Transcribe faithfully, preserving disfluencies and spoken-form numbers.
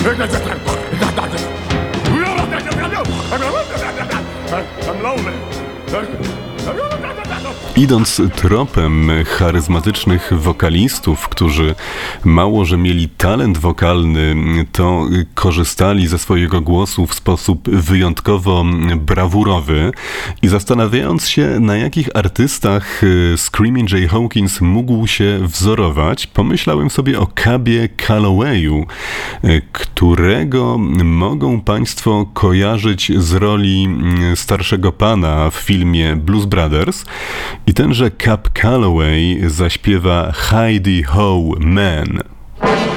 I'm lonely. Idąc tropem charyzmatycznych wokalistów, którzy mało, że mieli talent wokalny, to korzystali ze swojego głosu w sposób wyjątkowo brawurowy i zastanawiając się, na jakich artystach Screaming Jay Hawkins mógł się wzorować, pomyślałem sobie o Cabie Callowayu, którego mogą Państwo kojarzyć z roli starszego pana w filmie Blues Brothers. I tenże Cab Calloway zaśpiewa Heidi Ho Man.